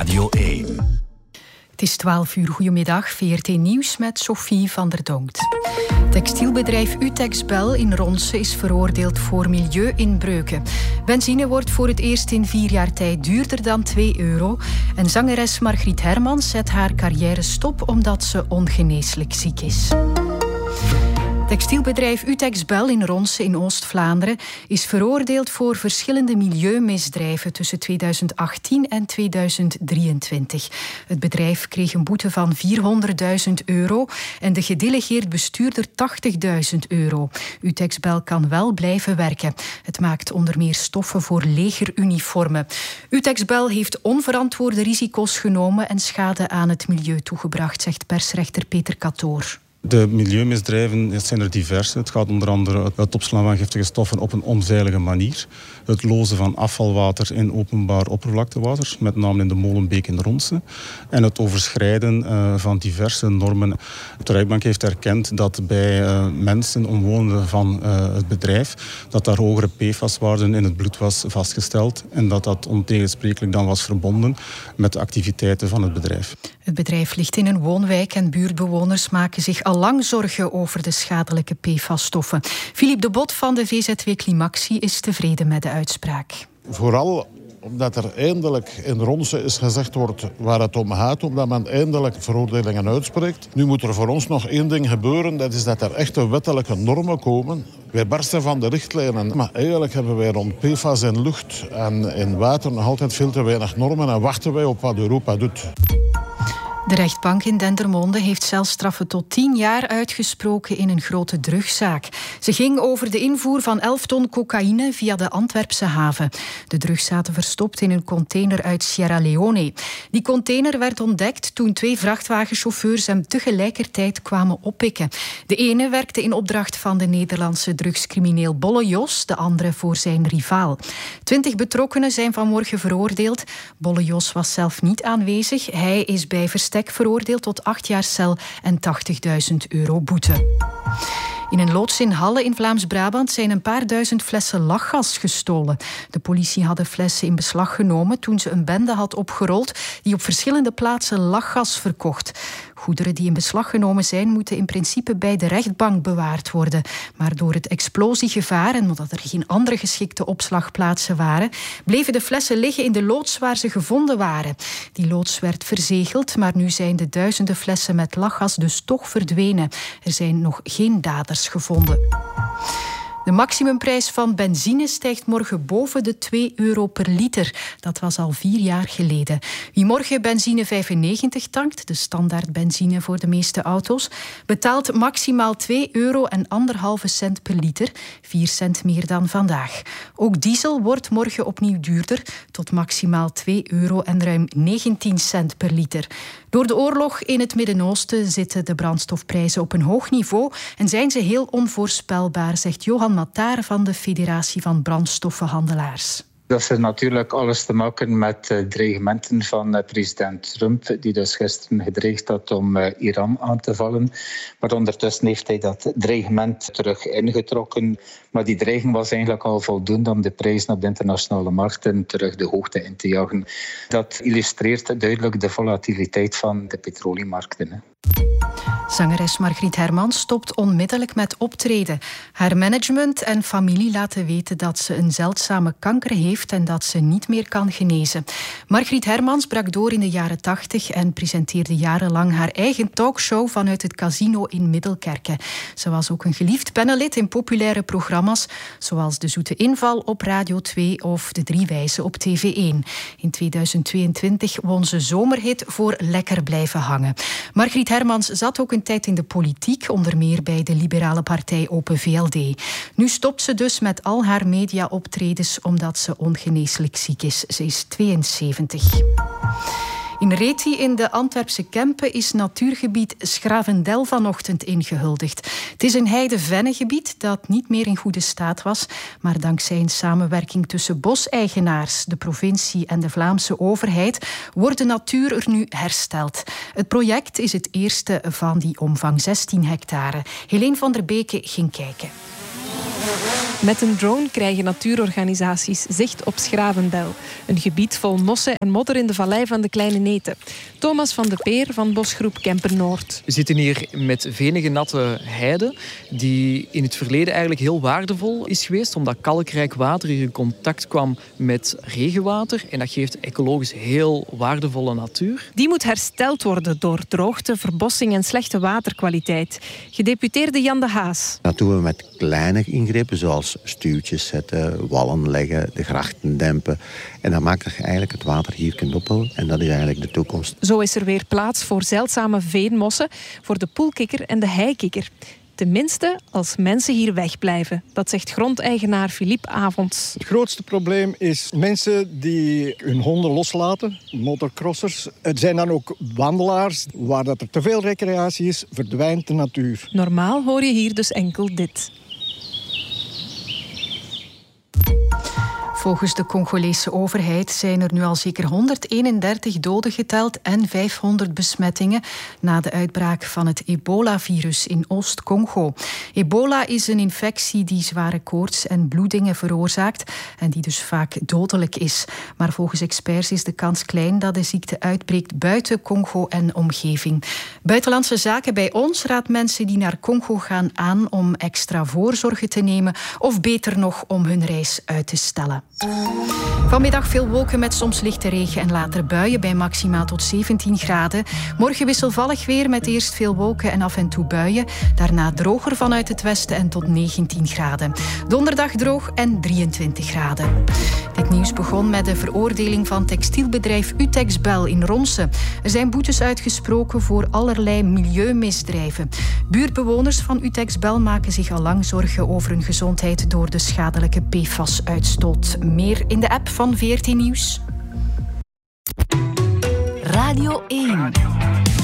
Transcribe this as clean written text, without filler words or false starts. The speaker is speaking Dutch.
Radio 1. Het is 12 uur. Goedemiddag. VRT Nieuws met Sophie van der Donkt. Textielbedrijf Utexbel in Ronse is veroordeeld voor milieuinbreuken. Benzine wordt voor het eerst in 4 jaar tijd duurder dan €2. En zangeres Margriet Hermans zet haar carrière stop omdat ze ongeneeslijk ziek is. Textielbedrijf Utexbel in Ronse in Oost-Vlaanderen is veroordeeld voor verschillende milieumisdrijven tussen 2018 en 2023. Het bedrijf kreeg een boete van €400.000 en de gedelegeerd bestuurder €80.000. Utexbel kan wel blijven werken. Het maakt onder meer stoffen voor legeruniformen. Utexbel heeft onverantwoorde risico's genomen en schade aan het milieu toegebracht, zegt persrechter Peter Catoor. De milieumisdrijven, het zijn er diverse. Het gaat onder andere het opslaan van giftige stoffen op een onveilige manier. Het lozen van afvalwater in openbaar oppervlaktewater, met name in de Molenbeek in Ronse. En het overschrijden van diverse normen. De rechtbank heeft erkend dat bij mensen, omwonenden van het bedrijf, dat daar hogere PFAS-waarden in het bloed was vastgesteld. En dat dat ontegensprekelijk dan was verbonden met de activiteiten van het bedrijf. Het bedrijf ligt in een woonwijk en buurtbewoners maken zich al lang zorgen over de schadelijke PFAS-stoffen. Philippe de Bot van de VZW Climaxi is tevreden met de uitspraak. Vooral omdat er eindelijk in Ronse is gezegd wordt waar het om gaat, omdat men eindelijk veroordelingen uitspreekt. Nu moet er voor ons nog één ding gebeuren, dat is dat er echte wettelijke normen komen. Wij barsten van de richtlijnen, maar eigenlijk hebben wij rond PFAS in lucht en in water nog altijd veel te weinig normen en wachten wij op wat Europa doet. De rechtbank in Dendermonde heeft celstraffen tot 10 jaar uitgesproken in een grote drugszaak. Ze ging over de invoer van 11 ton cocaïne via de Antwerpse haven. De drugs zaten verstopt in een container uit Sierra Leone. Die container werd ontdekt toen 2 vrachtwagenchauffeurs hem tegelijkertijd kwamen oppikken. De ene werkte in opdracht van de Nederlandse drugscrimineel Bolle Jos, de andere voor zijn rivaal. 20 betrokkenen zijn vanmorgen veroordeeld. Bolle Jos was zelf niet aanwezig. Hij is bij verstek veroordeeld tot 8 jaar cel en €80.000 boete. In een loods in Halle in Vlaams-Brabant zijn een paar duizend flessen lachgas gestolen. De politie had de flessen in beslag genomen toen ze een bende had opgerold die op verschillende plaatsen lachgas verkocht. Goederen die in beslag genomen zijn, moeten in principe bij de rechtbank bewaard worden. Maar door het explosiegevaar en omdat er geen andere geschikte opslagplaatsen waren, bleven de flessen liggen in de loods waar ze gevonden waren. Die loods werd verzegeld, maar nu zijn de duizenden flessen met lachgas dus toch verdwenen. Er zijn nog geen daders gevonden. De maximumprijs van benzine stijgt morgen boven de €2 per liter. Dat was al 4 jaar geleden. Wie morgen benzine 95 tankt, de standaard benzine voor de meeste auto's, betaalt maximaal €2 en 1,5 cent per liter, 4 cent meer dan vandaag. Ook diesel wordt morgen opnieuw duurder, tot maximaal €2 en ruim 19 cent per liter. Door de oorlog in het Midden-Oosten zitten de brandstofprijzen op een hoog niveau en zijn ze heel onvoorspelbaar, zegt Johan Matar van de Federatie van Brandstoffenhandelaars. Dat heeft natuurlijk alles te maken met dreigementen van president Trump, die dus gisteren gedreigd had om Iran aan te vallen. Maar ondertussen heeft hij dat dreigement terug ingetrokken. Maar die dreiging was eigenlijk al voldoende om de prijzen op de internationale markten terug de hoogte in te jagen. Dat illustreert duidelijk de volatiliteit van de petroleummarkten. Zangeres Margriet Hermans stopt onmiddellijk met optreden. Haar management en familie laten weten dat ze een zeldzame kanker heeft en dat ze niet meer kan genezen. Margriet Hermans brak door in de jaren 80 en presenteerde jarenlang haar eigen talkshow vanuit het casino in Middelkerke. Ze was ook een geliefd panellid in populaire programma's, zoals De Zoete Inval op Radio 2 of De 3 Wijzen op TV1. In 2022 won ze zomerhit voor Lekker blijven hangen. Margriet Hermans zat ook een tijd in de politiek, onder meer bij de liberale partij Open VLD. Nu stopt ze dus met al haar media-optredens omdat ze ongeneeslijk ziek is. Ze is 72. In Reti in de Antwerpse Kempen is natuurgebied Schravendel vanochtend ingehuldigd. Het is een heide-vennengebied dat niet meer in goede staat was, maar dankzij een samenwerking tussen boseigenaars, de provincie en de Vlaamse overheid wordt de natuur er nu hersteld. Het project is het eerste van die omvang, 16 hectare. Helene van der Beke ging kijken. Met een drone krijgen natuurorganisaties zicht op Schravendel. Een gebied vol mossen en modder in de vallei van de Kleine Neten. Thomas van de Peer van bosgroep Kempen-Noord. We zitten hier met venige natte heide, die in het verleden eigenlijk heel waardevol is geweest, omdat kalkrijk water hier in contact kwam met regenwater. En dat geeft ecologisch heel waardevolle natuur. Die moet hersteld worden door droogte, verbossing en slechte waterkwaliteit. Gedeputeerde Jan de Haas. Dat doen we met kleine ingrepen, zoals stuwtjes zetten, wallen leggen, de grachten dempen. En dan maakt je eigenlijk het water hier kunt ophouden. En dat is eigenlijk de toekomst. Zo is er weer plaats voor zeldzame veenmossen, voor de poelkikker en de heikikker. Tenminste, als mensen hier wegblijven. Dat zegt grondeigenaar Philippe Avonds. Het grootste probleem is mensen die hun honden loslaten, motocrossers. Het zijn dan ook wandelaars. Waar dat er te veel recreatie is, verdwijnt de natuur. Normaal hoor je hier dus enkel dit. Volgens de Congolese overheid zijn er nu al zeker 131 doden geteld en 500 besmettingen na de uitbraak van het ebola-virus in Oost-Congo. Ebola is een infectie die zware koorts en bloedingen veroorzaakt en die dus vaak dodelijk is. Maar volgens experts is de kans klein dat de ziekte uitbreekt buiten Congo en omgeving. Buitenlandse Zaken bij ons raadt mensen die naar Congo gaan aan om extra voorzorgen te nemen of beter nog om hun reis uit te stellen. Vanmiddag veel wolken met soms lichte regen en later buien bij maximaal tot 17 graden. Morgen wisselvallig weer met eerst veel wolken en af en toe buien. Daarna droger vanuit het westen en tot 19 graden. Donderdag droog en 23 graden. Dit nieuws begon met de veroordeling van textielbedrijf Utexbel in Ronse. Er zijn boetes uitgesproken voor allerlei milieumisdrijven. Buurtbewoners van Utexbel maken zich al lang zorgen over hun gezondheid door de schadelijke PFAS-uitstoot. Meer in de app van VRT Nieuws. Radio 1.